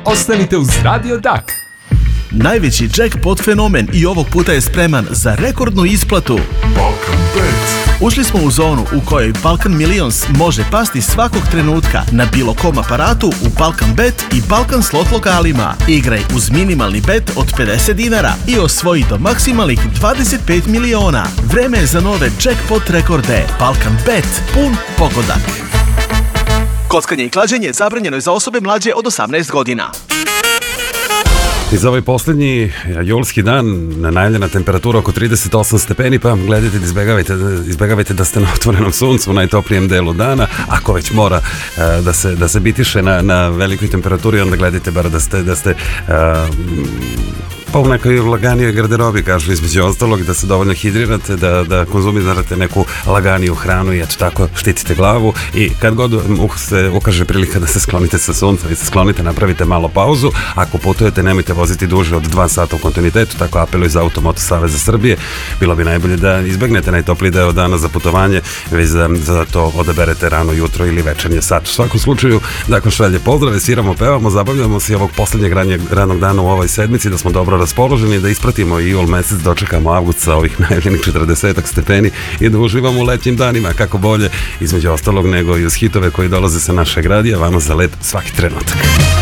Ostanite uz Radio Dak. Najveći jackpot fenomen i ovog puta je spreman za rekordnu isplatu. Balkan Bet. Ušli smo u zonu u kojoj Balkan Millions može pasti svakog trenutka na bilo kom aparatu u Balkan Bet i Balkan slot lokalima. Igraj uz minimalni bet od 50 dinara i osvoji do maksimalnih 25 miliona. Vreme je za nove jackpot rekorde. Balkan Bet, pun pogodak. Kockanje i klađenje zabranjeno je za osobe mlađe od 18 godina. I za ovaj posljednji julski dan najavljena temperatura oko 38 stepeni, pa gledajte da izbegavajte da ste na otvorenom suncu u najtoplijem delu dana. Ako već mora da se bitiše na velikoj temperaturi, onda gledajte bar da ste pa u nekoj laganijoj garderobi, kažu između ostalog, da se dovoljno hidrirate, da konzumirate neku laganiju hranu i eto tako štitite glavu. I kad god se ukaže prilika da se sklonite sa sunca, vi se sklonite, napravite malo pauzu. Ako putujete, nemojte voziti duže od 2 sata u kontinuitetu, tako apeluju za Automoto Saveza Srbije. Bilo bi najbolje da izbegnete najtopliji deo dana za putovanje, već za to odaberete rano jutro ili večernje sat. U svakom slučaju, dakle, šalje pozdrave, sviramo, pevamo, zabavljamo se i ovog posljednjeg ranog dana u ovoj sedmici, da smo dobro raspoloženi, da ispratimo i jul mesec, dočekamo avgust sa ovih najavljenih 40 stepeni i da uživamo u letnjim danima, kako bolje, između ostalog nego i uz hitove koji dolaze sa našeg radija, vama za let svaki trenutak.